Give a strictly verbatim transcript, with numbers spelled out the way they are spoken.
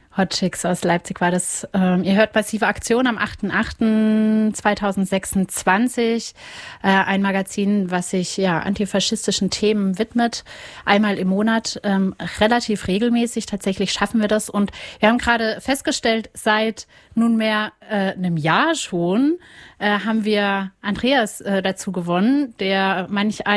Hot Chicks aus Leipzig war das. Ähm, ihr hört Massive Aktion am achter achter zweitausendsechsundzwanzig. Äh, ein Magazin, was sich ja antifaschistischen Themen widmet. Einmal im Monat, ähm, relativ regelmäßig. Tatsächlich schaffen wir das. Und wir haben gerade festgestellt, seit nunmehr äh, einem Jahr schon äh, haben wir Andreas äh, dazu gewonnen, der manch